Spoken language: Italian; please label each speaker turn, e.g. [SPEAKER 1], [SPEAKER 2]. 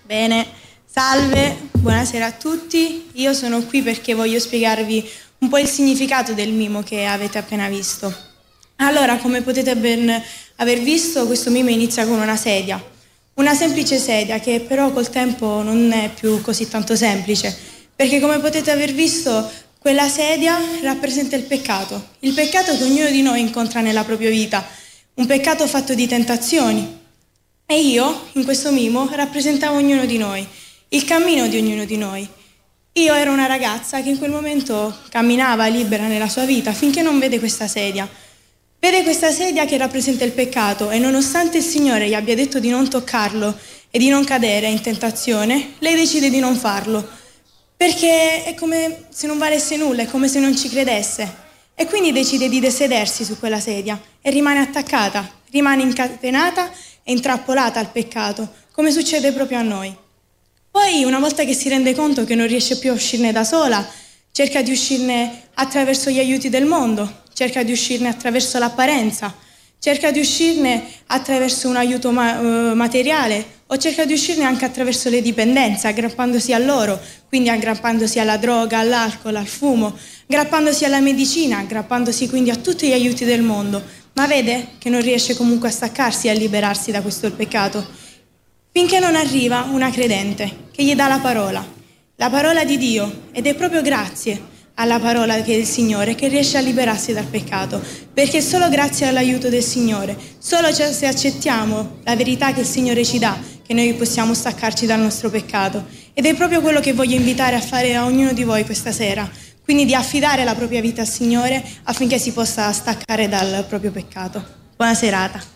[SPEAKER 1] Bene, salve, buonasera a tutti. Io sono qui perché voglio spiegarvi un po' il significato del mimo che avete appena visto. Allora, come potete ben aver visto, questo mimo inizia con una sedia. Una semplice sedia che però col tempo non è più così tanto semplice, perché come potete aver visto, quella sedia rappresenta il peccato che ognuno di noi incontra nella propria vita, un peccato fatto di tentazioni. E io, in questo mimo, rappresentavo ognuno di noi, il cammino di ognuno di noi. Io ero una ragazza che in quel momento camminava libera nella sua vita finché non vede questa sedia. Vede questa sedia che rappresenta il peccato e nonostante il Signore gli abbia detto di non toccarlo e di non cadere in tentazione, lei decide di non farlo, perché è come se non valesse nulla, è come se non ci credesse. E quindi decide di sedersi su quella sedia e rimane attaccata, rimane incatenata e intrappolata al peccato, come succede proprio a noi. Poi, una volta che si rende conto che non riesce più a uscirne da sola, cerca di uscirne attraverso gli aiuti del mondo, cerca di uscirne attraverso l'apparenza, cerca di uscirne attraverso un aiuto materiale o cerca di uscirne anche attraverso le dipendenze, aggrappandosi a loro, quindi aggrappandosi alla droga, all'alcol, al fumo, aggrappandosi alla medicina, aggrappandosi quindi a tutti gli aiuti del mondo, ma vede che non riesce comunque a staccarsi e a liberarsi da questo peccato, finché non arriva una credente che gli dà la parola di Dio, ed è proprio grazie alla parola che è del Signore che riesce a liberarsi dal peccato, perché solo grazie all'aiuto del Signore, solo se accettiamo la verità che il Signore ci dà, che noi possiamo staccarci dal nostro peccato. Ed è proprio quello che voglio invitare a fare a ognuno di voi questa sera, quindi di affidare la propria vita al Signore affinché si possa staccare dal proprio peccato. Buona serata.